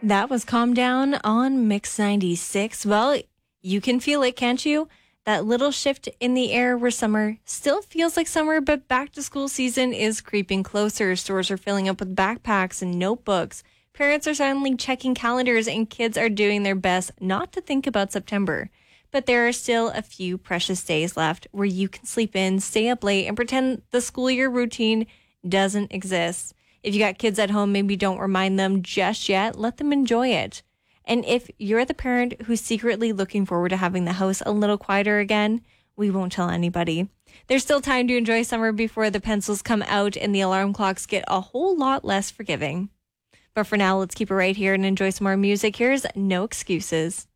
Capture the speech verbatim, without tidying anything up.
That was Calm Down on Mix ninety-six. Well, you can feel it, can't you? That little shift in the air where summer still feels like summer, but back to school season is creeping closer. Stores are filling up with backpacks and notebooks. Parents are suddenly checking calendars, and kids are doing their best not to think about September. But there are still a few precious days left where you can sleep in, stay up late, and pretend the school year routine doesn't exist. If you got kids at home, maybe don't remind them just yet. Let them enjoy it. And if you're the parent who's secretly looking forward to having the house a little quieter again, we won't tell anybody. There's still time to enjoy summer before the pencils come out and the alarm clocks get a whole lot less forgiving. But for now, let's keep it right here and enjoy some more music. Here's No Excuses.